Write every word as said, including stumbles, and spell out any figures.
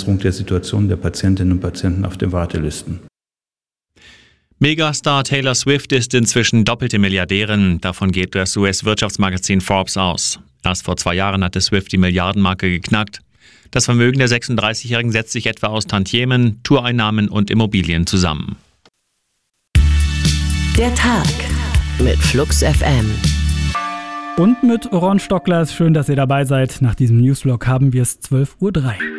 Verbesserung der Situation der Patientinnen und Patienten auf den Wartelisten. Megastar Taylor Swift ist inzwischen doppelte Milliardärin. Davon geht das U S-Wirtschaftsmagazin Forbes aus. Erst vor zwei Jahren hatte Swift die Milliardenmarke geknackt. Das Vermögen der sechsunddreißigjährigen setzt sich etwa aus Tantiemen, Toureinnahmen und Immobilien zusammen. Der Tag mit Flux F M. Und mit Ron Stockler. Schön, dass ihr dabei seid. Nach diesem Newsvlog haben wir es zwölf Uhr drei.